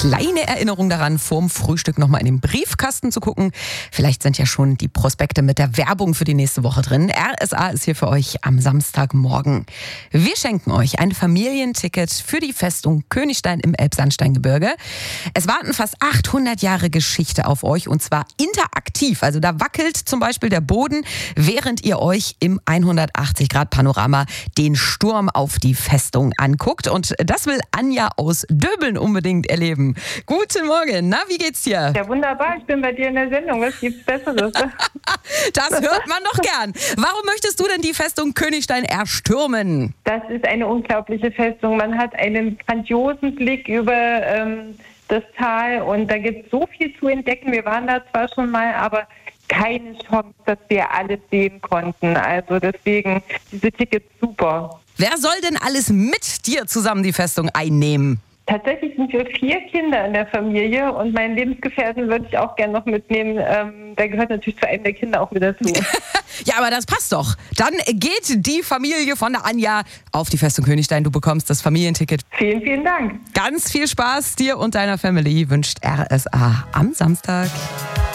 kleine Erinnerung daran, vorm Frühstück nochmal in den Briefkasten zu gucken. Vielleicht sind ja schon die Prospekte mit der Werbung für die nächste Woche drin. RSA ist hier für euch am Samstagmorgen. Wir schenken euch ein Familienticket für die Festung Königstein im Elbsandsteingebirge. Es warten fast 800 Jahre Geschichte auf euch und zwar interaktiv. Also da wackelt zum Beispiel der Boden, während ihr euch im 180-Grad-Panorama den Sturm auf die Festung anguckt. Und das will Anja aus Döbeln unbedingt erleben. Guten Morgen, na, wie geht's dir? Ja, wunderbar, ich bin bei dir in der Sendung. Was gibt's Besseres? Das hört man doch gern. Warum möchtest du denn die Festung Königstein erstürmen? Das ist eine unglaubliche Festung. Man hat einen grandiosen Blick über das Tal und da gibt es so viel zu entdecken. Wir waren da zwar schon mal, aber keine Chance, dass wir alles sehen konnten. Also deswegen, diese Tickets super. Wer soll denn alles mit dir zusammen die Festung einnehmen? Tatsächlich sind wir 4 Kinder in der Familie und meinen Lebensgefährten würde ich auch gerne noch mitnehmen. Der gehört natürlich zu einem der Kinder auch mit dazu. Ja, aber das passt doch. Dann geht die Familie von der Anja auf die Festung Königstein. Du bekommst das Familienticket. Vielen, vielen Dank. Ganz viel Spaß dir und deiner Family wünscht RSA am Samstag.